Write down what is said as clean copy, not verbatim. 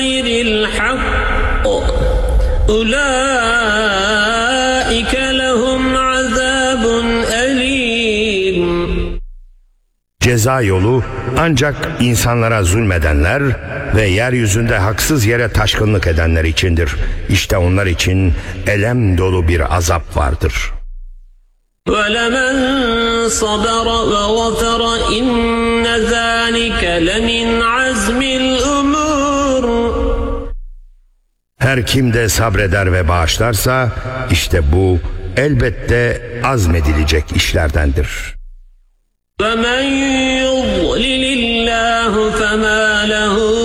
الحق أولئك لهم عذاب أليم. Ceza yolu ancak insanlara zulmedenler ve yeryüzünde haksız yere taşkınlık edenler içindir. İşte onlar için elem dolu bir azap vardır. وَلَمَنْ صَبَرَ وَغَفَرَ إِنَّ ذَلِكَ لَمِنْ عَزْمِ الْأُمُورِ. Her kim de sabreder ve bağışlarsa işte bu elbette azmedilecek işlerdendir. وَمَنْ يُضْلِلِ اللّٰهُ فَمَا لَهُ